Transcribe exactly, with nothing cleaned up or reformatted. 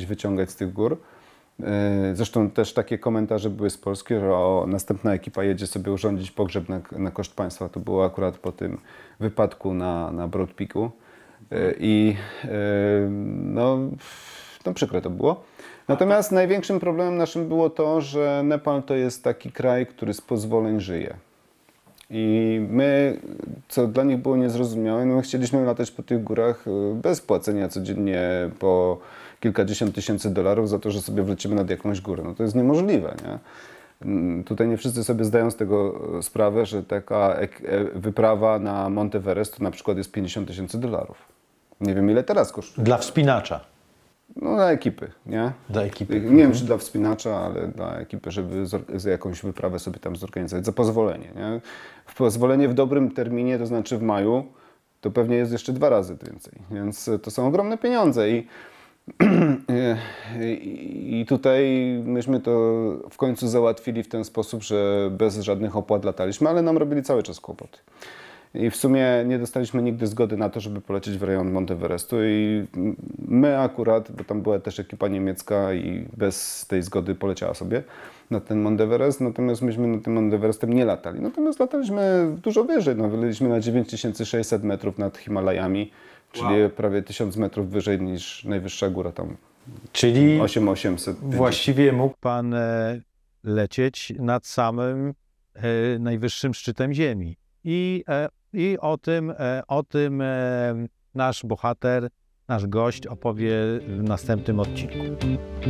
gdzieś wyciągać z tych gór. Zresztą też takie komentarze były z Polski, że o, następna ekipa jedzie sobie urządzić pogrzeb na, na koszt państwa. To było akurat po tym wypadku na, na Broad Peaku. I no, no przykre to było. Natomiast największym problemem naszym było to, że Nepal to jest taki kraj, który z pozwoleń żyje. I my, co dla nich było niezrozumiałe, no my chcieliśmy latać po tych górach bez płacenia codziennie po kilkadziesiąt tysięcy dolarów za to, że sobie wlecimy nad jakąś górę. No to jest niemożliwe, nie? Tutaj nie wszyscy sobie zdają z tego sprawę, że taka wyprawa na Mount Everest to na przykład jest pięćdziesiąt tysięcy dolarów. Nie wiem, ile teraz kosztuje. Dla wspinacza. No dla ekipy, nie? Dla ekipy. Nie wiem, czy dla wspinacza, ale dla ekipy, żeby za jakąś wyprawę sobie tam zorganizować. Za pozwolenie, nie? Pozwolenie w dobrym terminie, to znaczy w maju, to pewnie jest jeszcze dwa razy więcej. Więc to są ogromne pieniądze i, i, i tutaj myśmy to w końcu załatwili w ten sposób, że bez żadnych opłat lataliśmy, ale nam robili cały czas kłopoty. I w sumie nie dostaliśmy nigdy zgody na to, żeby polecieć w rejon Mount Everestu i my akurat, bo tam była też ekipa niemiecka i bez tej zgody poleciała sobie na ten Mount Everest, natomiast myśmy na tym Mount Everestem nie latali. Natomiast lataliśmy dużo wyżej, no, wylecieliśmy na dziewięć tysięcy sześćset metrów nad Himalajami, czyli wow. prawie tysiąc metrów wyżej niż najwyższa góra tam. Czyli osiem tysięcy osiemset. Właściwie mógł Pan e, lecieć nad samym e, najwyższym szczytem Ziemi. I, e, i o tym, e, o tym e, nasz bohater, nasz gość opowie w następnym odcinku.